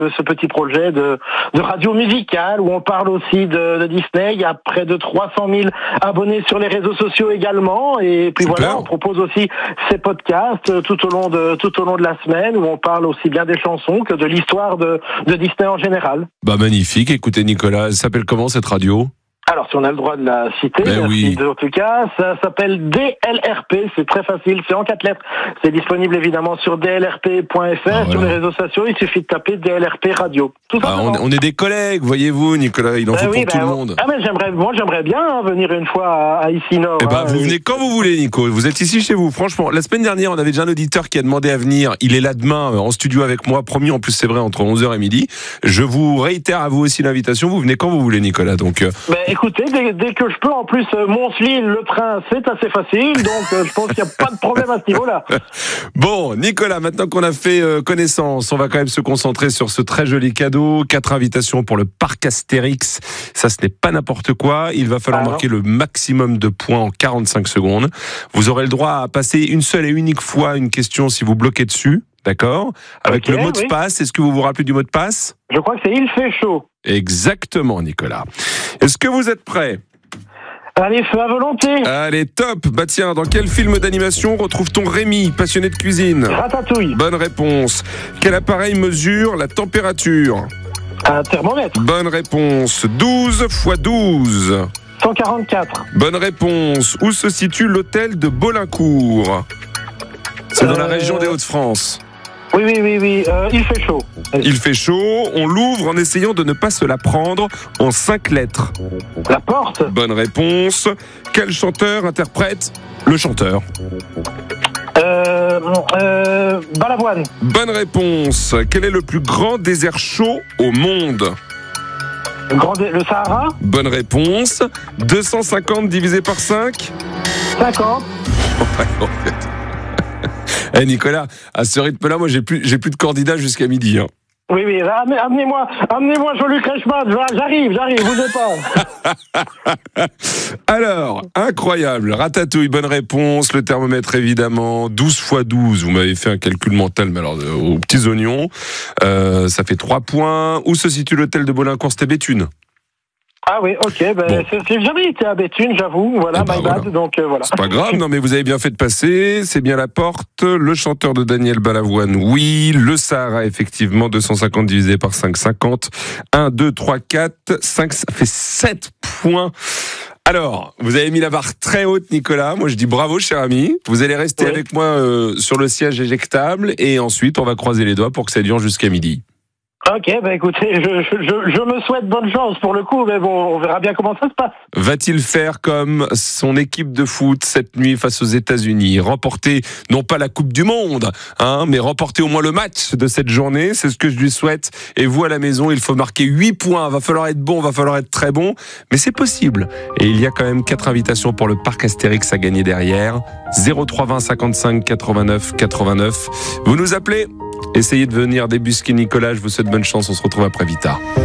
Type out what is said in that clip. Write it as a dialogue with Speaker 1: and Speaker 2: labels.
Speaker 1: ce petit projet de radio musicale où on parle aussi de Disney. Il y a près de 300 000 abonnés sur les réseaux sociaux également. Et puis
Speaker 2: Super.
Speaker 1: voilà, on propose aussi ces podcasts tout au long de la semaine où on parle aussi bien des chansons que de l'histoire de Disney en général.
Speaker 2: Bah magnifique. Écoutez Nicolas, elle s'appelle comment cette radio ?
Speaker 1: Alors, si on a le droit de la citer,
Speaker 2: Ben oui.
Speaker 1: en tout cas, ça s'appelle DLRP, c'est très facile, c'est en 4 lettres. C'est disponible évidemment sur dlrp.fr,
Speaker 2: voilà.
Speaker 1: sur les réseaux sociaux, il suffit de taper DLRP Radio. Tout simplement.
Speaker 2: On est des collègues, voyez-vous Nicolas, il en faut pour tout le monde.
Speaker 1: Ah mais j'aimerais bien venir une fois à Ici Nord.
Speaker 2: Eh ben, vous venez quand vous voulez, Nico. Vous êtes ici chez vous. Franchement, la semaine dernière, on avait déjà un auditeur qui a demandé à venir. Il est là demain en studio avec moi, promis. En plus, c'est vrai, entre 11h et midi. Je vous réitère à vous aussi l'invitation. Vous venez quand vous voulez, Nicolas. Donc,
Speaker 1: écoutez, dès que je peux, en plus, Mons-Lille, le train, c'est assez facile. Donc, je pense qu'il n'y a pas de problème à ce niveau-là.
Speaker 2: Bon, Nicolas, maintenant qu'on a fait connaissance, on va quand même se concentrer sur ce très joli cadeau. 4 invitations pour le parc Astérix. Ça, ce n'est pas n'importe quoi. Il va falloir marquer le maximum de points en 45 secondes. Vous aurez le droit à passer une seule et unique fois une question si vous bloquez dessus. D'accord ? Avec le mot de passe. Est-ce que vous vous rappelez du mot de passe ?
Speaker 1: Je crois que c'est Il fait chaud.
Speaker 2: Exactement, Nicolas. Est-ce que vous êtes prêts ?
Speaker 1: Allez, feu à volonté.
Speaker 2: Allez, top. Bah tiens, dans quel film d'animation retrouve-t-on Rémi, passionné de cuisine ?
Speaker 1: Ratatouille.
Speaker 2: Bonne réponse. Quel appareil mesure la température ?
Speaker 1: Un thermomètre.
Speaker 2: Bonne réponse. 12 x 12.
Speaker 1: 144.
Speaker 2: Bonne réponse. Où se situe l'hôtel de Baudlincourt ? C'est dans la région des Hauts-de-France.
Speaker 1: Oui. Il fait chaud.
Speaker 2: Il fait chaud. On l'ouvre en essayant de ne pas se la prendre en 5 lettres.
Speaker 1: La porte.
Speaker 2: Bonne réponse. Quel chanteur interprète le chanteur ?
Speaker 1: Balavoine.
Speaker 2: Bonne réponse. Quel est le plus grand désert chaud au monde ?
Speaker 1: Le Sahara.
Speaker 2: Bonne réponse. 250 divisé par 5 ?
Speaker 1: 50.
Speaker 2: Eh Nicolas, à ce rythme-là, moi j'ai plus de candidats jusqu'à midi. Hein.
Speaker 1: Oui, amenez-moi Jean-Luc Reichmann, j'arrive, vous êtes pas.
Speaker 2: Alors, incroyable, Ratatouille, bonne réponse, le thermomètre évidemment, 12 x 12, vous m'avez fait un calcul mental, mais alors aux petits oignons, ça fait 3 points. Où se situe l'hôtel de Baudlincourt ? C'était Béthune.
Speaker 1: Ah oui, ok, bon. J'ai jamais été à Béthune, j'avoue, voilà, my bad, donc voilà.
Speaker 2: C'est pas grave, non mais vous avez bien fait de passer, c'est bien la porte, le chanteur de Daniel Balavoine, oui, le Sahara, effectivement, 250 divisé par 5, 50, 1, 2, 3, 4, 5, ça fait 7 points. Alors, vous avez mis la barre très haute, Nicolas, moi je dis bravo, cher ami, vous allez rester avec moi sur le siège éjectable, et ensuite on va croiser les doigts pour que ça dure jusqu'à midi.
Speaker 1: Ok, écoutez, je me souhaite bonne chance pour le coup, mais bon, on verra bien comment ça se passe.
Speaker 2: Va-t-il faire comme son équipe de foot cette nuit face aux États-Unis, remporter non pas la Coupe du Monde, mais remporter au moins le match de cette journée, c'est ce que je lui souhaite. Et vous à la maison, il faut marquer 8 points, va falloir être bon, va falloir être très bon, mais c'est possible. Et il y a quand même 4 invitations pour le parc Astérix à gagner derrière. 03 20 55 89 89. Vous nous appelez ? Essayez de venir débusquer Nicolas, je vous souhaite bonne chance, on se retrouve après Vita.